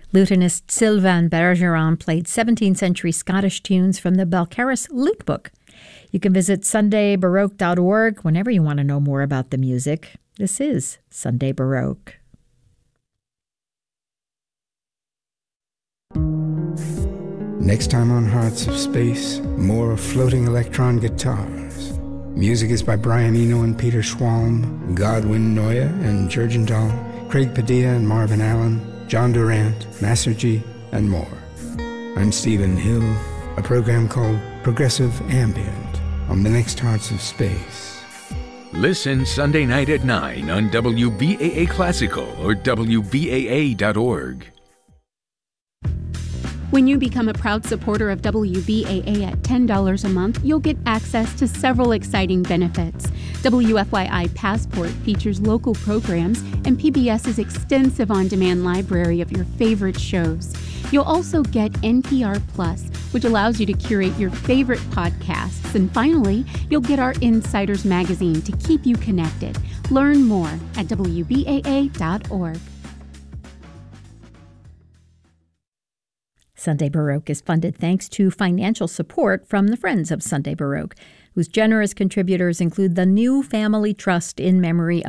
Lutenist Sylvain Bergeron played 17th century Scottish tunes from the Balcarres Lute Book. You can visit sundaybaroque.org whenever you want to know more about the music. This is Sunday Baroque. Next time on Hearts of Space, more floating electron guitars. Music is by Brian Eno and Peter Schwalm, Godwin Noya and Jurgendahl, Craig Padilla and Marvin Allen, John Durant, Masergy, and more. I'm Stephen Hill, a program called Progressive Ambient on the next Hearts of Space. Listen Sunday night at 9 on WBAA Classical or WBAA.org. When you become a proud supporter of WBAA at $10 a month, you'll get access to several exciting benefits. WFYI Passport features local programs and PBS's extensive on-demand library of your favorite shows. You'll also get NPR Plus, which allows you to curate your favorite podcasts. And finally, you'll get our Insiders magazine to keep you connected. Learn more at WBAA.org. Sunday Baroque is funded thanks to financial support from the Friends of Sunday Baroque, whose generous contributors include the New Family Trust in memory